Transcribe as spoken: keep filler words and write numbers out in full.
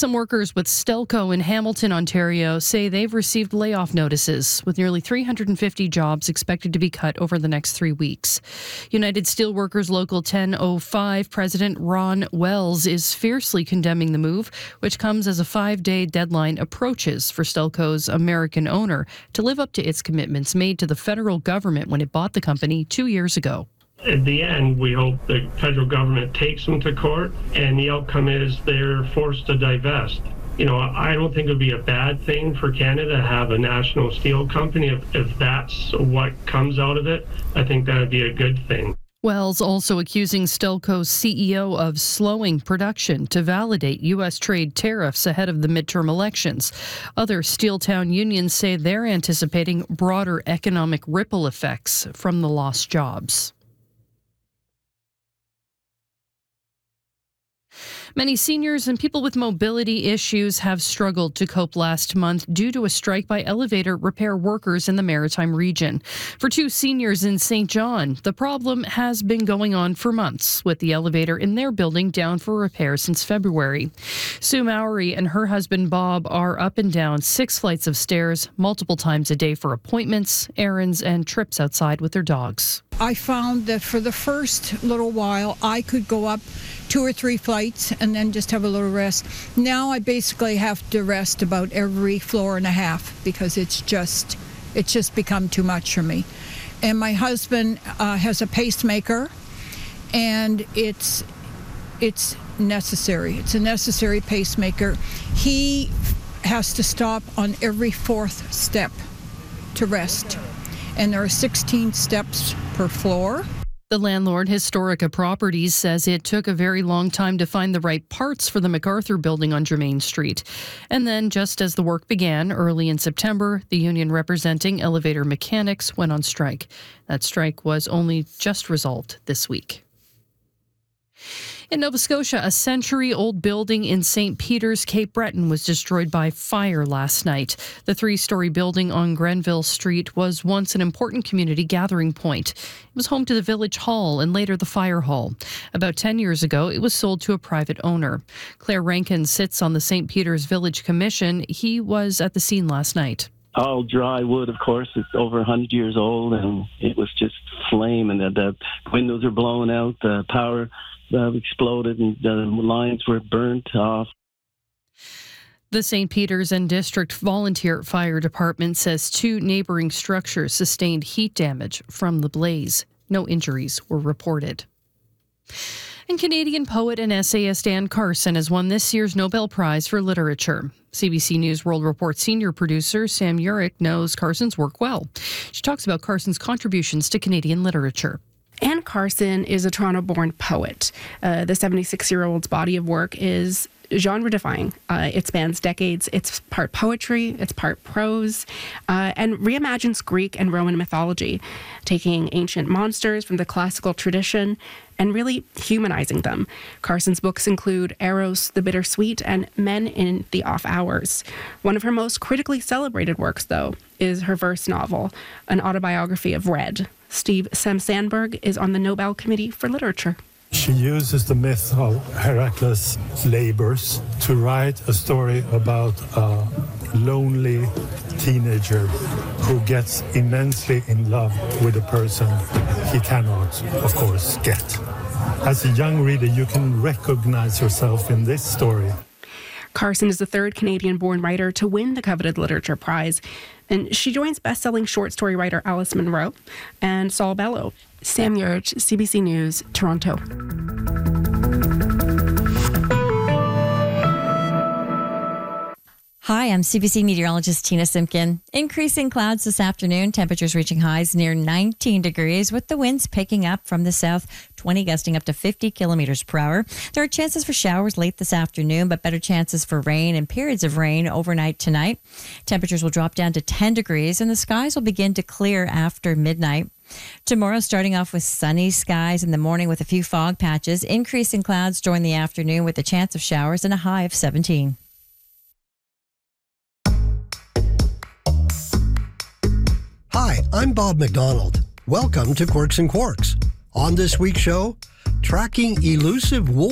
Some workers with Stelco in Hamilton, Ontario, say they've received layoff notices, with nearly three hundred fifty jobs expected to be cut over the next three weeks. United Steelworkers Local ten oh five President Ron Wells is fiercely condemning the move, which comes as a five-day deadline approaches for Stelco's American owner to live up to its commitments made to the federal government when it bought the company two years ago. At the end, we hope the federal government takes them to court, and the outcome is they're forced to divest. You know, I don't think it would be a bad thing for Canada to have a national steel company. If, if that's what comes out of it, I think that would be a good thing. Wells also accusing Stelco's C E O of slowing production to validate U S trade tariffs ahead of the midterm elections. Other Steeltown unions say they're anticipating broader economic ripple effects from the lost jobs. Many seniors and people with mobility issues have struggled to cope last month due to a strike by elevator repair workers in the Maritime region. For two seniors in Saint John, the problem has been going on for months, with the elevator in their building down for repair since February. Sue Mowry and her husband Bob are up and down six flights of stairs multiple times a day for appointments, errands, and trips outside with their dogs. I found that for the first little while, I could go up two or three flights and then just have a little rest. Now I basically have to rest about every floor and a half because it's just it's just become too much for me. And my husband uh, has a pacemaker, and it's it's necessary. It's a necessary pacemaker. He has to stop on every fourth step to rest, and there are sixteen steps per floor. The landlord, Historica Properties, says it took a very long time to find the right parts for the MacArthur building on Germain Street. And then, just as the work began early in September, the union representing elevator mechanics went on strike. That strike was only just resolved this week. In Nova Scotia, a century-old building in Saint Peter's, Cape Breton, was destroyed by fire last night. The three-story building on Grenville Street was once an important community gathering point. It was home to the Village Hall and later the Fire Hall. About ten years ago, it was sold to a private owner. Claire Rankin sits on the Saint Peter's Village Commission. He was at the scene last night. All dry wood, of course. It's over one hundred years old, and it was just flame, and the, the windows are blown out, the power Uh, exploded, and the lines were burnt off. The Saint Peter's and District Volunteer Fire Department says two neighboring structures sustained heat damage from the blaze. No injuries were reported. And Canadian poet and essayist Dan Carson has won this year's Nobel Prize for Literature. C B C News World Report senior producer Sam Urich knows Carson's work well. She talks about Carson's contributions to Canadian literature. Anne Carson is a Toronto-born poet. Uh, the seventy-six-year-old's body of work is genre-defying. Uh, it spans decades. It's part poetry, it's part prose, uh, and reimagines Greek and Roman mythology, taking ancient monsters from the classical tradition and really humanizing them. Carson's books include Eros the Bittersweet and Men in the Off Hours. One of her most critically celebrated works, though, is her verse novel, an autobiography of Red. Steve Sam-Sandberg is on the Nobel Committee for Literature. She uses the myth of Heracles' labors to write a story about a lonely teenager who gets immensely in love with a person he cannot, of course, get. As a young reader, you can recognize yourself in this story. Carson is the third Canadian-born writer to win the coveted Literature Prize, and she joins best-selling short story writer Alice Munro and Saul Bellow. Sam Urich, C B C News, Toronto. Hi, I'm C B C meteorologist Tina Simpkin. Increasing clouds this afternoon, temperatures reaching highs near nineteen degrees with the winds picking up from the south, twenty gusting up to fifty kilometers per hour. There are chances for showers late this afternoon, but better chances for rain and periods of rain overnight tonight. Temperatures will drop down to ten degrees and the skies will begin to clear after midnight. Tomorrow, starting off with sunny skies in the morning with a few fog patches, increasing clouds during the afternoon with a chance of showers and a high of seventeen. Hi, I'm Bob McDonald. Welcome to Quirks and Quarks. On this week's show, tracking elusive wolves.